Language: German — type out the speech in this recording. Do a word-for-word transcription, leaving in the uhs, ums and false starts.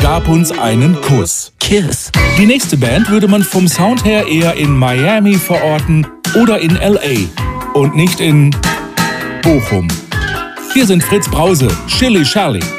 gab uns einen Kuss. Kiss. Die nächste Band würde man vom Sound her eher in Miami verorten oder in L A und nicht in Bochum. Hier sind Fritz Brause, Chili Charlie.